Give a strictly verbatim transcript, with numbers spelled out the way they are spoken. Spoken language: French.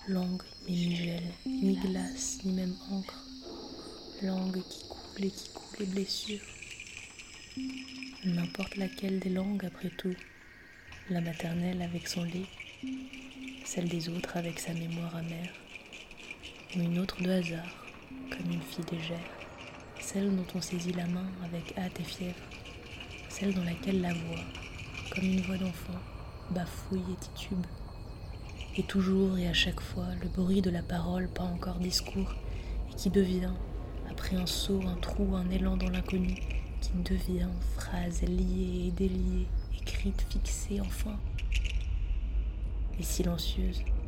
langue ni gel, ni glace, ni même encre, langue qui coule et qui coule les blessures. N'importe laquelle des langues après tout, la maternelle avec son lait, celle des autres avec sa mémoire amère, ou une autre de hasard, comme une fille légère, celle dont on saisit la main avec hâte et fièvre, celle dans laquelle la voix, comme une voix d'enfant, bafouille et titube. Et toujours et à chaque fois, le bruit de la parole pas encore discours, et qui devient, après un saut, un trou, un élan dans l'inconnu, qui devient phrase liée et déliée, écrite, fixée, enfin, et silencieuse,